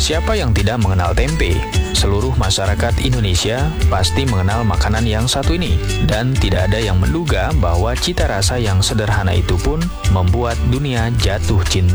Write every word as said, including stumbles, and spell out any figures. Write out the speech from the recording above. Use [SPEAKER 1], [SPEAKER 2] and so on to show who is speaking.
[SPEAKER 1] Siapa yang tidak mengenal tempe? Seluruh masyarakat Indonesia pasti mengenal makanan yang satu ini, dan tidak ada yang menduga bahwa cita rasa yang sederhana itu pun membuat dunia jatuh cinta.